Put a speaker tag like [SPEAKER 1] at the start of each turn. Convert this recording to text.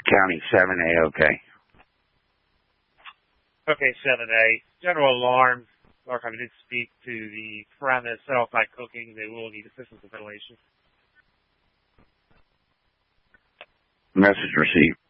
[SPEAKER 1] County 7A, okay.
[SPEAKER 2] Okay, 7A. General alarm. Lark, I did speak to the premise, set off by cooking. They will need assistance with ventilation.
[SPEAKER 1] Message received.